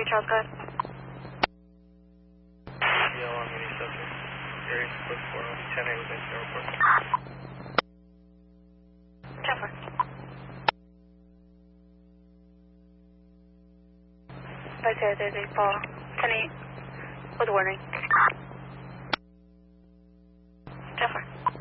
Charles, go ahead. Yeah, I'm going to subject. Area split for 10A within the airport. 10-4. Right there, there's a fall. 10-8 with a warning. 10-4.